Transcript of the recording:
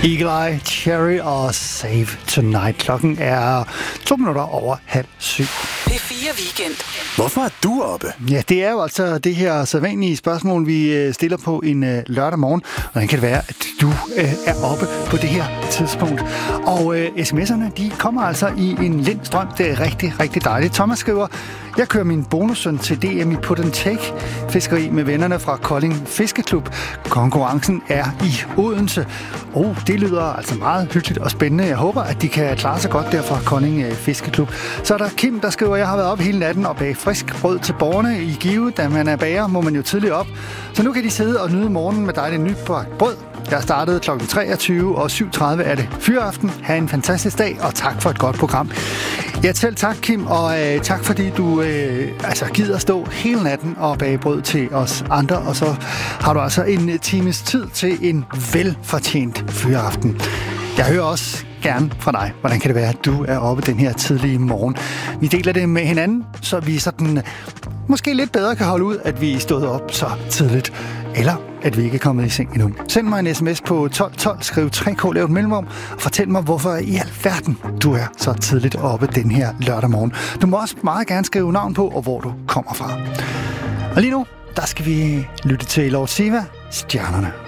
Eagle Eye, Cherry og Save Tonight. Klokken er 7:02. P4 Weekend. Hvorfor er du oppe? Ja, det er jo altså det her sædvanlige spørgsmål, vi stiller på en lørdag morgen. Hvordan kan det være, at du er oppe på det her tidspunkt? Og sms'erne, de kommer altså i en lind strøm. Det er rigtig, rigtig dejligt. Thomas skriver: jeg kører min bonussøn til DM i Put and Take fiskeri med vennerne fra Kolding Fiskeklub. Konkurrencen er i Odense. Det lyder altså meget hyggeligt og spændende. Jeg håber, at de kan klare sig godt der fra Kolding Fiskeklub. Så er der Kim, der skriver: jeg har været op hele natten og bage frisk brød til borgerne i Give. Da man er bager, må man jo tidligt op. Så nu kan de sidde og nyde morgenen med dejligt nybagt brød. Jeg startede kl. 23, og 7:30 er det fyraften. Ha' en fantastisk dag, og tak for et godt program. Ja, selv tak, Kim, og tak fordi du gider stå hele natten og bage brød til os andre, og så har du altså en times tid til en velfortjent fyraften. Jeg hører også gerne fra dig, hvordan kan det være, at du er oppe den her tidlige morgen. Vi deler det med hinanden, så vi sådan måske lidt bedre kan holde ud, at vi er stået op så tidligt, eller at vi ikke er kommet i seng endnu. Send mig en sms på 1212, skriv 3K, lav et mellemrum, og fortæl mig, hvorfor i alverden du er så tidligt oppe den her lørdag morgen. Du må også meget gerne skrive navn på, og hvor du kommer fra. Og lige nu, der skal vi lytte til Lord Siva, Stjernerne.